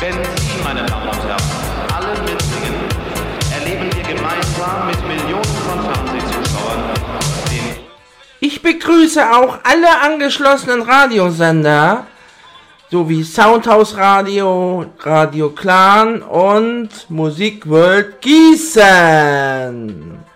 Wenn Sie, meine Damen und Herren, alle mitsingen, erleben wir gemeinsam mit Millionen von Fernsehzuschauern den... Ich begrüße auch alle angeschlossenen Radiosender sowie Soundhouse Radio, Radio Clan und Musik World Gießen.